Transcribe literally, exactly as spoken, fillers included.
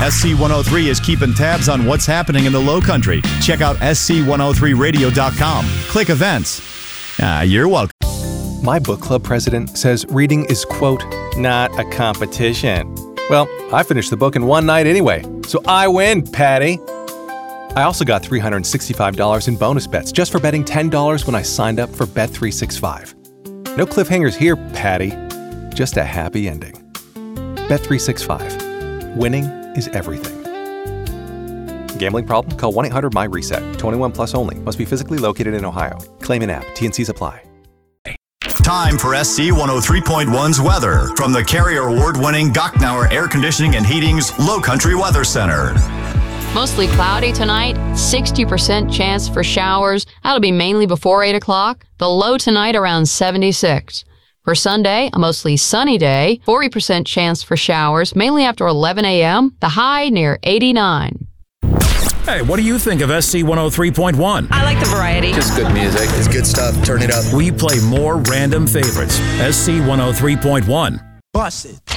S C one oh three is keeping tabs on what's happening in the Low Country. Check out S C one oh three radio dot com. Click events. Ah, you're welcome. My book club president says reading is, quote, not a competition. Well, I finished the book in one night anyway, so I win, Patty. I also got three hundred sixty-five dollars in bonus bets just for betting ten dollars when I signed up for Bet three sixty-five. No cliffhangers here, Patty. Just a happy ending. Bet three sixty-five. Winning is everything. Gambling problem? Call one eight hundred M Y reset. twenty-one plus only. Must be physically located in Ohio. Claim in app. T N Cs apply. Time for S C one oh three point one's weather from the Carrier Award-winning Gocknauer Air Conditioning and Heating's Low Country Weather Center. Mostly cloudy tonight, sixty percent chance for showers. That'll be mainly before eight o'clock. The low tonight around seventy-six. For Sunday, a mostly sunny day, forty percent chance for showers, mainly after eleven a.m. The high near eighty-nine. Hey, what do you think of S C one oh three point one? I like the variety. Just good music. It's good stuff. Turn it up. We play more random favorites. S C one oh three point one. Bust it.